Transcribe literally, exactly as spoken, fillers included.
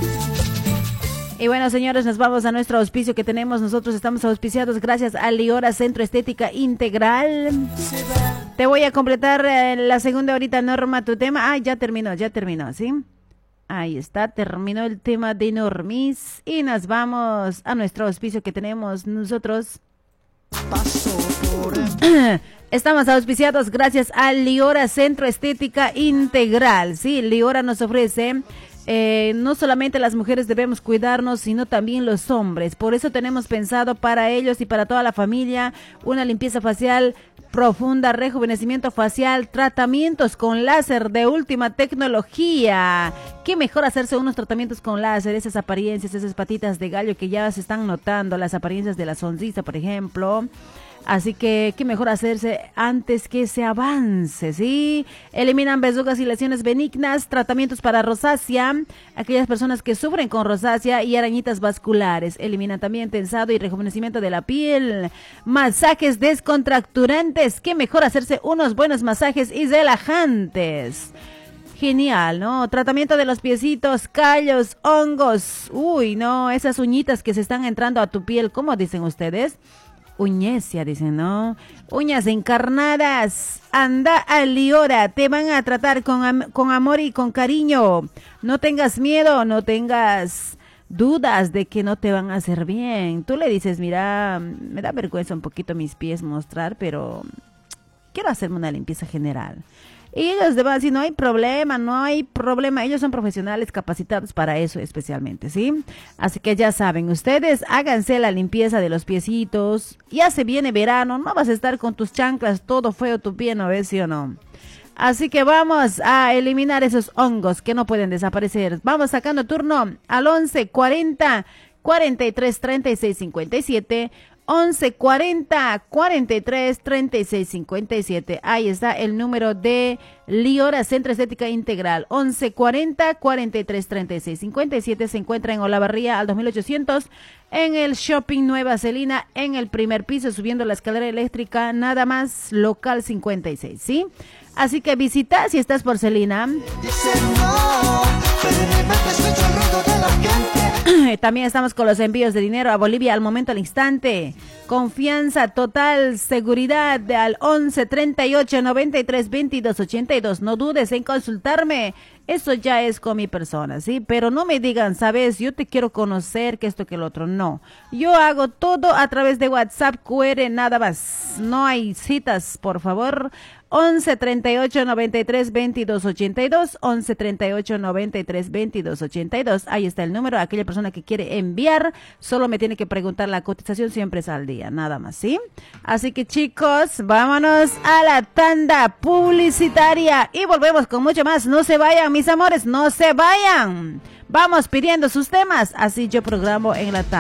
Y bueno, señores, nos vamos a nuestro auspicio que tenemos. Nosotros estamos auspiciados gracias a Liora Centro Estética Integral. Te voy a completar eh, la segunda ahorita, Norma, tu tema. Ah, ya terminó, ya terminó, ¿sí? Ahí está, terminó el tema de Normis. Y nos vamos a nuestro auspicio que tenemos nosotros. Estamos auspiciados gracias a Liora Centro Estética Integral. Sí, Liora nos ofrece... Eh, no solamente las mujeres debemos cuidarnos, sino también los hombres. Por eso tenemos pensado para ellos y para toda la familia una limpieza facial profunda, rejuvenecimiento facial, tratamientos con láser de última tecnología. Qué mejor hacerse unos tratamientos con láser, esas apariencias, esas patitas de gallo que ya se están notando, las apariencias de la sonrisa, por ejemplo. Así que, qué mejor hacerse antes que se avance, ¿sí? Eliminan verrugas y lesiones benignas, tratamientos para rosácea, aquellas personas que sufren con rosácea y arañitas vasculares. Eliminan también tensado y rejuvenecimiento de la piel, masajes descontracturantes. Qué mejor hacerse unos buenos masajes y relajantes. Genial, ¿no? Tratamiento de los piecitos, callos, hongos. Uy, no, esas uñitas que se están entrando a tu piel, ¿cómo dicen ustedes? Uñesia, dicen, ¿no? Uñas encarnadas. Anda a Liora, te van a tratar con, am- con amor y con cariño. No tengas miedo, no tengas dudas de que no te van a hacer bien. Tú le dices, mira, me da vergüenza un poquito mis pies mostrar, pero quiero hacerme una limpieza general. Y ellos te van a decir, no hay problema, no hay problema. Ellos son profesionales capacitados para eso especialmente, ¿sí? Así que ya saben, ustedes háganse la limpieza de los piecitos. Ya se viene verano, no vas a estar con tus chanclas todo feo tu pie, ¿no ves, sí o no? Así que vamos a eliminar esos hongos que no pueden desaparecer. Vamos sacando turno al once cuarenta, cuarenta y tres, treinta y seis, cincuenta y siete. once cuarenta, cuarenta y tres, treinta y seis, cincuenta y siete. Ahí está el número de Liora Centro Estética Integral. once cuarenta, cuarenta y tres, treinta y seis, cincuenta y siete. Se encuentra en Olavarría al dos mil ochocientos en el Shopping Nueva Celina, en el primer piso, subiendo la escalera eléctrica, nada más, local cincuenta y seis, ¿sí? Así que visita si estás por Celina. También estamos con los envíos de dinero a Bolivia al momento, al instante. Confianza total, seguridad al once, treinta y ocho, noventa y tres, veintidós, ochenta y dos. No dudes en consultarme. Eso ya es con mi persona, ¿sí? Pero no me digan, ¿sabes? Yo te quiero conocer, que esto, que el otro. No. Yo hago todo a través de WhatsApp, Q R, nada más. No hay citas, por favor. once, treinta y ocho, noventa y tres, veintidós, ochenta y dos. once, treinta y ocho, noventa y tres, veintidós, ochenta y dos. Ahí está el número. Aquella persona que quiere enviar, solo me tiene que preguntar. La cotización siempre es al día, nada más, ¿sí? Así que, chicos, vámonos a la tanda publicitaria y volvemos con mucho más. No se vayan, mis amores, no se vayan. Vamos pidiendo sus temas, así yo programo en la tanda.